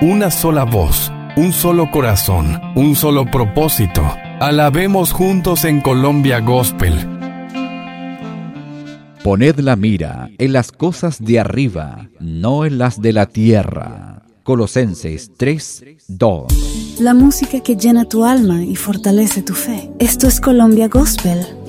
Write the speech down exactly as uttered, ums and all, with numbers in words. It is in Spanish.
una sola voz, un solo corazón, un solo propósito. Alabemos juntos en Colombia Gospel. Poned la mira en las cosas de arriba, no en las de la tierra. Colosenses tres, dos. La música que llena tu alma y fortalece tu fe. Esto es Colombia Gospel.